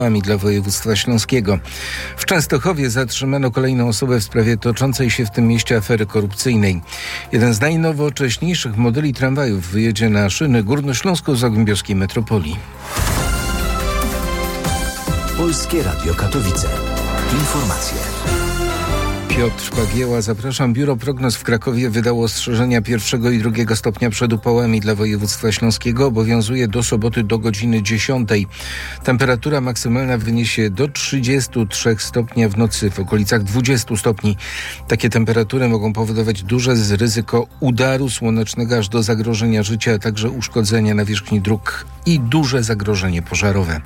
dla województwa śląskiego. W Częstochowie zatrzymano kolejną osobę w sprawie toczącej się w tym mieście afery korupcyjnej. Jeden z najnowocześniejszych modeli tramwajów wyjedzie na szyny górnośląsko-zagłębiowskiej metropolii. Polskie Radio Katowice. Informacje. Piotr Pagieła, zapraszam. Biuro Prognoz w Krakowie wydało ostrzeżenia 1. i 2. stopnia przed upałami dla województwa śląskiego. Obowiązuje do soboty do godziny 10. Temperatura maksymalna wyniesie do 33 stopni, a w nocy w okolicach 20 stopni. Takie temperatury mogą powodować duże ryzyko udaru słonecznego aż do zagrożenia życia, a także uszkodzenia nawierzchni dróg i duże zagrożenie pożarowe.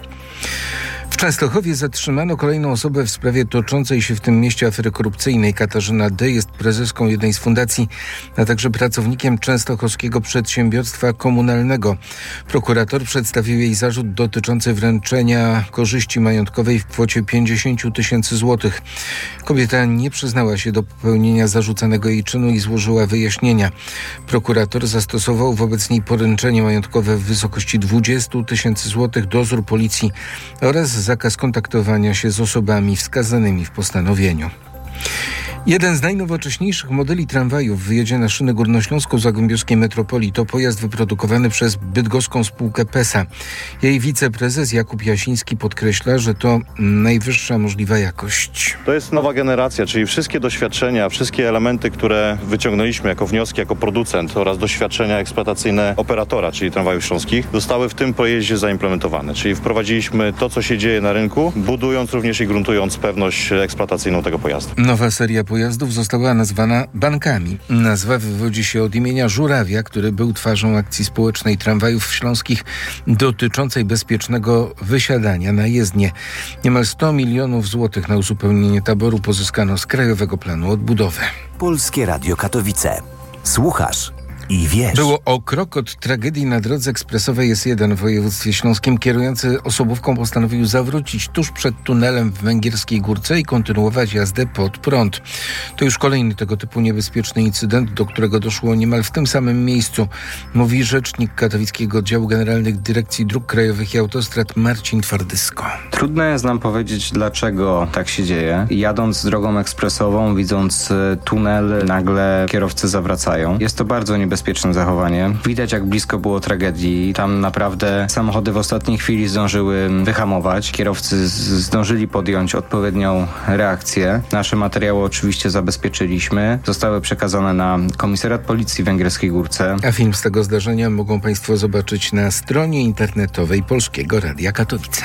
W Częstochowie zatrzymano kolejną osobę w sprawie toczącej się w tym mieście afery korupcyjnej. Katarzyna D. jest prezeską jednej z fundacji, a także pracownikiem Częstochowskiego Przedsiębiorstwa Komunalnego. Prokurator przedstawił jej zarzut dotyczący wręczenia korzyści majątkowej w kwocie 50 000 złotych. Kobieta nie przyznała się do popełnienia zarzucanego jej czynu i złożyła wyjaśnienia. Prokurator zastosował wobec niej poręczenie majątkowe w wysokości 20 000 złotych, dozór policji oraz zakaz kontaktowania się z osobami wskazanymi w postanowieniu. Jeden z najnowocześniejszych modeli tramwajów wyjedzie na szyny górnośląsko-zagłębiowskiej metropolii. To pojazd wyprodukowany przez bydgoską spółkę PESA. Jej wiceprezes Jakub Jasiński podkreśla, że to najwyższa możliwa jakość. To jest nowa generacja, czyli wszystkie doświadczenia, wszystkie elementy, które wyciągnęliśmy jako wnioski, jako producent oraz doświadczenia eksploatacyjne operatora, czyli tramwajów śląskich, zostały w tym pojeździe zaimplementowane. Czyli wprowadziliśmy to, co się dzieje na rynku, budując również i gruntując pewność eksploatacyjną tego pojazdu. Nowa seria pojazdów została nazwana Bankami. Nazwa wywodzi się od imienia Żurawia, który był twarzą akcji społecznej tramwajów śląskich dotyczącej bezpiecznego wysiadania na jezdnię. Niemal 100 milionów złotych na uzupełnienie taboru pozyskano z Krajowego Planu Odbudowy. Polskie Radio Katowice. Słuchasz i wiesz. Było o krok od tragedii na drodze ekspresowej S1 w województwie śląskim. Kierujący osobówką postanowił zawrócić tuż przed tunelem w Węgierskiej Górce i kontynuować jazdę pod prąd. To już kolejny tego typu niebezpieczny incydent, do którego doszło niemal w tym samym miejscu, mówi rzecznik Katowickiego Oddziału Generalnych Dyrekcji Dróg Krajowych i Autostrad Marcin Twardysko. Trudno jest nam powiedzieć, dlaczego tak się dzieje. Jadąc drogą ekspresową, widząc tunel, nagle kierowcy zawracają. Jest to bardzo niebezpieczne zachowanie. Widać, jak blisko było tragedii. Tam naprawdę samochody w ostatniej chwili zdążyły wyhamować. Kierowcy zdążyli podjąć odpowiednią reakcję. Nasze materiały oczywiście zabezpieczyliśmy. Zostały przekazane na Komisariat Policji w Węgierskiej Górce. A film z tego zdarzenia mogą Państwo zobaczyć na stronie internetowej Polskiego Radia Katowice.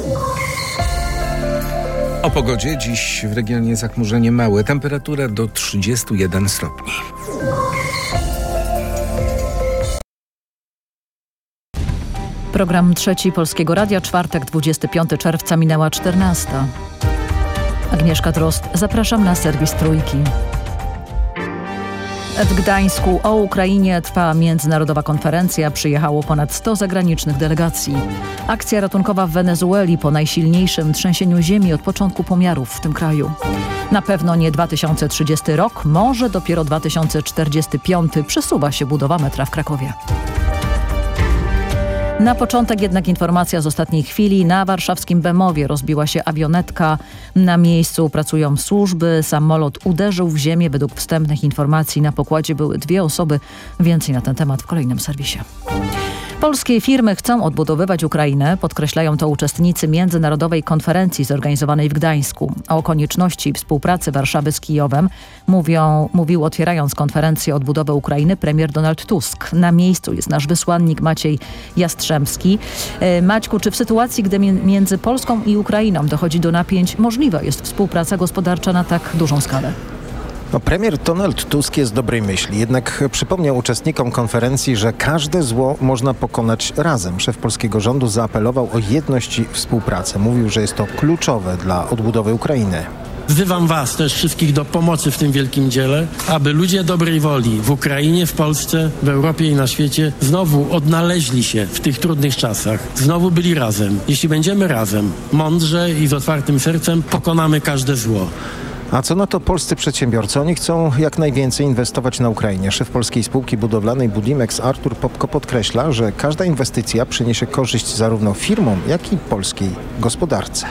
O pogodzie. Dziś w regionie zachmurzenie małe. Temperatura do 31 stopni. Program Trzeci Polskiego Radia, czwartek, 25 czerwca, minęła 14. Agnieszka Drozd, zapraszam na serwis Trójki. W Gdańsku o Ukrainie trwa międzynarodowa konferencja. Przyjechało ponad 100 zagranicznych delegacji. Akcja ratunkowa w Wenezueli po najsilniejszym trzęsieniu ziemi od początku pomiarów w tym kraju. Na pewno nie 2030 rok, może dopiero 2045 przesuwa się budowa metra w Krakowie. Na początek jednak informacja z ostatniej chwili. Na warszawskim Bemowie rozbiła się awionetka. Na miejscu pracują służby. Samolot uderzył w ziemię. Według wstępnych informacji na pokładzie były 2 osoby. Więcej na ten temat w kolejnym serwisie. Polskie firmy chcą odbudowywać Ukrainę, podkreślają to uczestnicy międzynarodowej konferencji zorganizowanej w Gdańsku. O konieczności współpracy Warszawy z Kijowem mówił otwierając konferencję odbudowy Ukrainy premier Donald Tusk. Na miejscu jest nasz wysłannik Maciej Jastrzębski. Maćku, czy w sytuacji, gdy między Polską i Ukrainą dochodzi do napięć, możliwa jest współpraca gospodarcza na tak dużą skalę? Premier Donald Tusk jest dobrej myśli, jednak przypomniał uczestnikom konferencji, że każde zło można pokonać razem. Szef polskiego rządu zaapelował o jedność i współpracę. Mówił, że jest to kluczowe dla odbudowy Ukrainy. Wzywam Was też wszystkich do pomocy w tym wielkim dziele, aby ludzie dobrej woli w Ukrainie, w Polsce, w Europie i na świecie znowu odnaleźli się w tych trudnych czasach. Znowu byli razem. Jeśli będziemy razem, mądrze i z otwartym sercem, pokonamy każde zło. A co na to polscy przedsiębiorcy? Oni chcą jak najwięcej inwestować na Ukrainie. Szef polskiej spółki budowlanej Budimex Artur Popko podkreśla, że każda inwestycja przyniesie korzyść zarówno firmom, jak i polskiej gospodarce.